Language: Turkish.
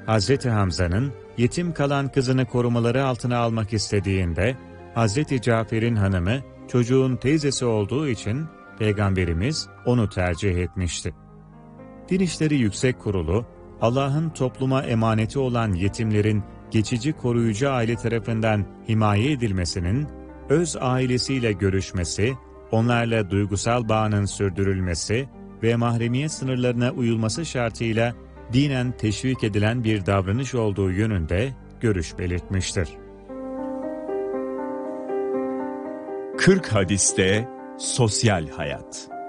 Hazreti Hamza'nın yetim kalan kızını korumaları altına almak istediğinde, Hazreti Cafer'in hanımı çocuğun teyzesi olduğu için Peygamberimiz onu tercih etmişti. Din İşleri Yüksek Kurulu, Allah'ın topluma emaneti olan yetimlerin geçici koruyucu aile tarafından himaye edilmesinin, öz ailesiyle görüşmesi, onlarla duygusal bağının sürdürülmesi ve mahremiyet sınırlarına uyulması şartıyla dinen teşvik edilen bir davranış olduğu yönünde görüş belirtmiştir. 40 hadiste sosyal hayat.